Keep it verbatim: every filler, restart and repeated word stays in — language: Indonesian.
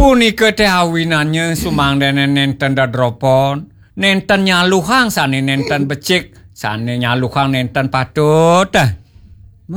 Punika teh awinannya sumangdene nenten dadropon, nenten nyaluhang sane nenten becik, sane nyaluhang nenten patut.